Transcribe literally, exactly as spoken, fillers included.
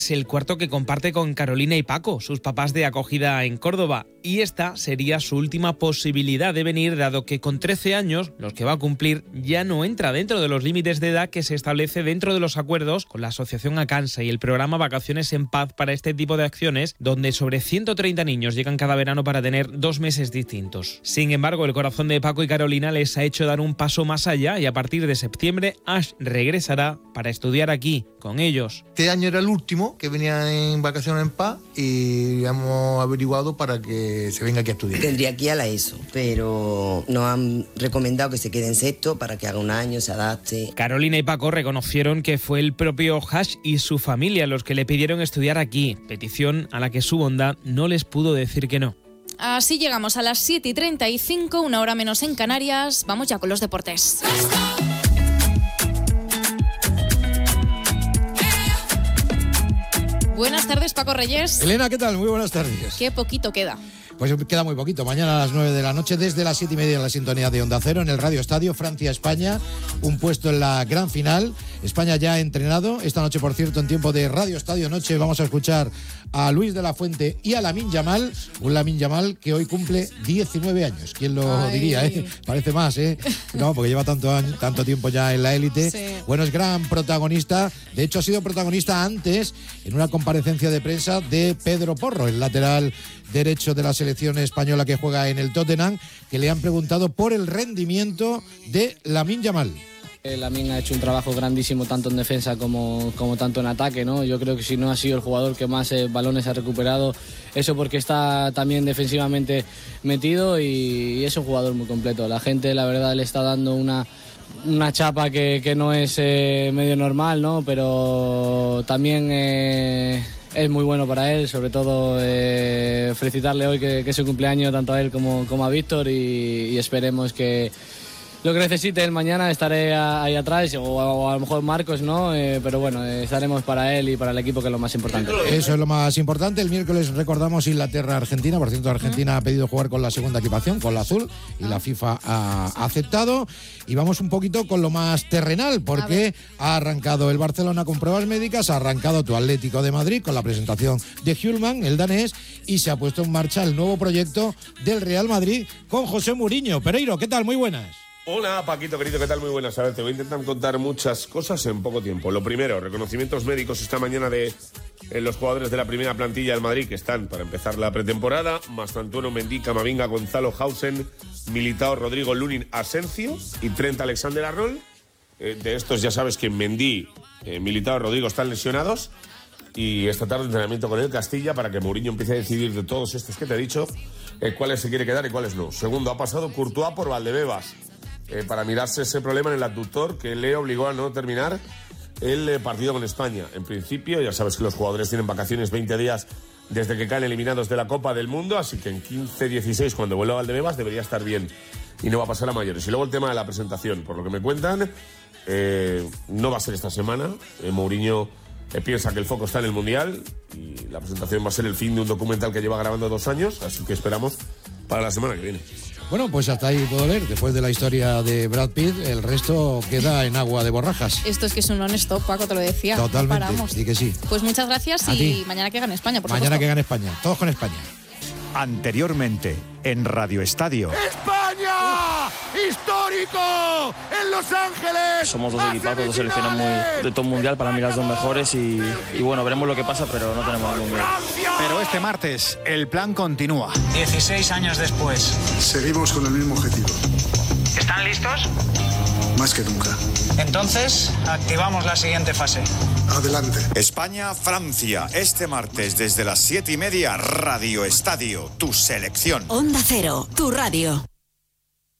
Es el cuarto que comparte con Carolina y Paco, sus papás de acogida en Córdoba, y esta sería su última posibilidad de venir, dado que con trece años, los que va a cumplir, ya no entra dentro de los límites de edad que se establece dentro de los acuerdos con la asociación ACANSA y el programa Vacaciones en Paz para este tipo de acciones, donde sobre ciento treinta niños llegan cada verano para tener dos meses distintos. Sin embargo, el corazón de Paco y Carolina les ha hecho dar un paso más allá y a partir de septiembre Ash regresará para estudiar aquí, con ellos. Este año era el último que venía en Vacaciones en Paz y hemos averiguado para que se venga aquí a estudiar. Tendría que ir a la ESO, pero nos han recomendado que se quede en sexto para que haga un año, se adapte. Carolina y Paco reconocieron que fue el propio Ash y su familia los que le pidieron estudiar aquí, petición a la que su bondad no les pudo decir que no. Así llegamos a las siete y treinta y cinco, una hora menos en Canarias. Vamos ya con los deportes. Buenas tardes, Paco Reyes. Elena, ¿qué tal? Muy buenas tardes. Qué poquito queda. Pues queda muy poquito. Mañana a las nueve de la noche, desde las siete y media en la sintonía de Onda Cero, en el Radio Estadio, Francia-España. Un puesto en la gran final. España ya ha entrenado. Esta noche, por cierto, en tiempo de Radio Estadio Noche, vamos a escuchar a Luis de la Fuente y a Lamine Yamal. Un Lamine Yamal que hoy cumple diecinueve años. ¿Quién lo Ay. diría? Eh? Parece más, ¿eh? No, porque lleva tanto, año, tanto tiempo ya en la élite. Sí. Bueno, es gran protagonista. De hecho, ha sido protagonista antes en una comparecencia de prensa de Pedro Porro, el lateral derecho de la selección española que juega en el Tottenham, que le han preguntado por el rendimiento de Lamine Yamal. Lamine ha hecho un trabajo grandísimo tanto en defensa como, como tanto en ataque, ¿no? Yo creo que si no ha sido el jugador que más eh, balones ha recuperado, eso porque está también defensivamente metido y, y es un jugador muy completo. La gente, la verdad, le está dando una, una chapa que, que no es eh, medio normal, ¿no? Pero también Eh, es muy bueno para él, sobre todo eh, felicitarle hoy que, que es su cumpleaños tanto a él como, como a Víctor y, y esperemos que lo que necesite él mañana estaré ahí atrás o, o a lo mejor Marcos, ¿no? Eh, pero bueno, eh, estaremos para él y para el equipo, que es lo más importante. Eso es lo más importante. El miércoles recordamos Inglaterra-Argentina. Por cierto, Argentina ha pedido jugar con la segunda equipación, con la azul, y la FIFA ha aceptado. Y vamos un poquito con lo más terrenal, porque ha arrancado el Barcelona con pruebas médicas, ha arrancado tu Atlético de Madrid con la presentación de Hjulman, el danés, y se ha puesto en marcha el nuevo proyecto del Real Madrid con José Mourinho. Pereiro, ¿qué tal? Muy buenas. Hola, Paquito, querido, ¿qué tal? Muy buenas. A ver, te voy a intentar contar muchas cosas en poco tiempo. Lo primero, reconocimientos médicos esta mañana de eh, los jugadores de la primera plantilla del Madrid que están para empezar la pretemporada. Mastantuono, Mendy, Camavinga, Gonzalo, Hausen, Militao, Rodrigo, Lunin, Asensio y Trent Alexander-Arnold. Eh, de estos ya sabes que Mendy, eh, Militao y Rodrigo están lesionados. Y esta tarde entrenamiento con el Castilla para que Mourinho empiece a decidir de todos estos que te he dicho eh, cuáles se quiere quedar y cuáles no. Segundo, ha pasado Courtois por Valdebebas. Eh, para mirarse ese problema en el abductor que le obligó a no terminar el eh, partido con España. En principio, ya sabes que los jugadores tienen vacaciones veinte días desde que caen eliminados de la Copa del Mundo, así que en quince dieciséis, cuando vuelva a Valdebebas, debería estar bien y no va a pasar a mayores. Y luego el tema de la presentación, por lo que me cuentan, eh, no va a ser esta semana. Eh, Mourinho eh, piensa que el foco está en el Mundial y la presentación va a ser el fin de un documental que lleva grabando dos años, así que esperamos para la semana que viene. Bueno, pues hasta ahí puedo leer. Después de la historia de Brad Pitt, el resto queda en agua de borrajas. Esto es que es un non-stop, Paco, te lo decía. Totalmente, no paramos. Sí que sí. Pues muchas gracias a y ti. Mañana que gane España, por Mañana supuesto. que gane España. Todos con España. Anteriormente, en Radio Estadio. ¡España! ¡Histórico! ¡En Los Ángeles! Somos dos equipazos, dos selecciones muy de top mundial, para mí las dos mejores y, y bueno, veremos lo que pasa, pero no tenemos ningún miedo. Pero este martes, el plan continúa. dieciséis años después. Seguimos con el mismo objetivo. ¿Están listos? Más que nunca. Entonces, activamos la siguiente fase. Adelante. España-Francia, este martes desde las siete y media, Radio Estadio, tu selección. Onda Cero, tu radio.